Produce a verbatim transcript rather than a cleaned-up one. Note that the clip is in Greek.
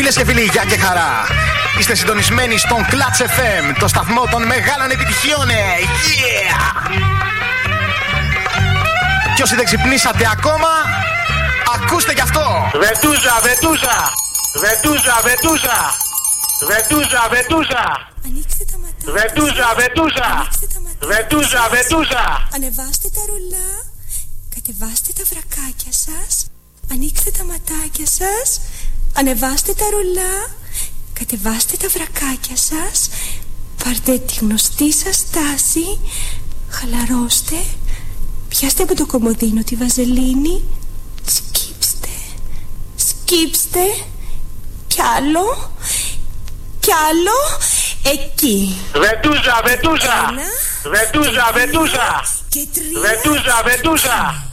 Φίλες και φίλοι, γεια και χαρά. Είστε συντονισμένοι στον Clutch εφ εμ, το σταθμό των μεγάλων επιτυχιών. Yeah! Κι όσοι δεν ξυπνήσατε ακόμα, ακούστε κι αυτό. Βετούζα, βετούζα, βετούζα, βετούζα, βετούζα, βετούζα. Ανοίξτε τα ματάκια. Βετούζα, βετούζα, βετούζα, βετούζα. Ανεβάστε τα ρουλά, κατεβάστε τα βρακάκια σας. Ανοίξτε τα ματάκια σας, ανεβάστε τα ρουλά, κατεβάστε τα βρακάκια σας. Πάρτε τη γνωστή σας στάση, χαλαρώστε, πιάστε από το κομμωδίνο τη βαζελίνη, σκύψτε, σκύψτε, κι άλλο, κι άλλο, εκεί. Βετούζα, βετούζα, Ένα, βετούζα, βετούζα, και τρία, βετούζα, βετούζα.